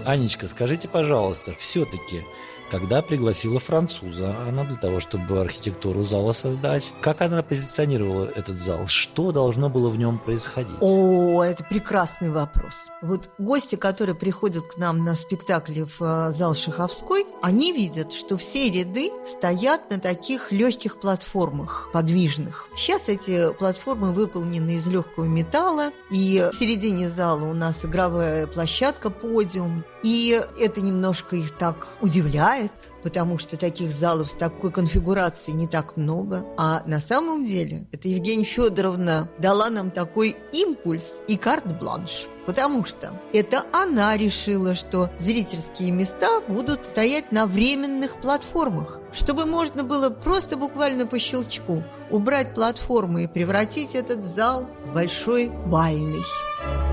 Анечка, скажите, пожалуйста, все-таки, когда пригласила француза она для того, чтобы архитектуру зала создать, как она позиционировала этот зал? Что должно было в нем происходить? О, это прекрасный вопрос. Вот гости, которые приходят к нам на спектакли в зал Шаховской, они видят, что все ряды стоят на таких легких платформах, подвижных. Сейчас эти платформы выполнены из легкого металла, и в середине зала у нас игровая площадка, подиум. И это немножко их так удивляет, потому что таких залов с такой конфигурацией не так много. А на самом деле это Евгения Федоровна дала нам такой импульс и карт-бланш. Потому что это она решила, что зрительские места будут стоять на временных платформах, чтобы можно было просто буквально по щелчку убрать платформы и превратить этот зал в большой бальный.